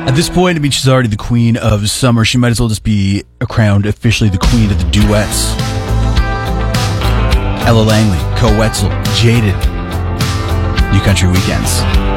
At this point, I mean, she's already the queen of summer. She might as well just be crowned officially the queen of the duets. Ella Langley, Co Wetzel, Jaded. New Country Weekends.